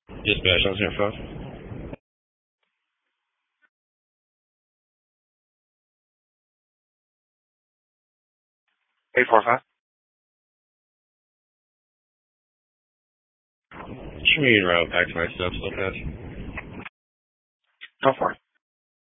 Dispatch, on 05. 845. Show me your route back to my steps, Dispatch. Go for it.